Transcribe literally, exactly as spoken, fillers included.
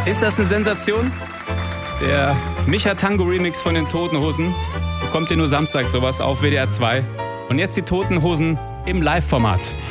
Ist das eine Sensation? Der Micha-Tango-Remix von den Toten Hosen. Bekommt ihr nur Samstag sowas auf W D R zwei. Und jetzt die Toten Hosen im Live-Format.